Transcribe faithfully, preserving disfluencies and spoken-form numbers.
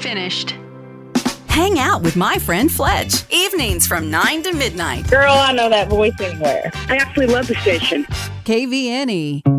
finished. Hang out with my friend Fletch. Evenings from nine to midnight. Girl, I know that voice anywhere. I actually love the station. K V N E.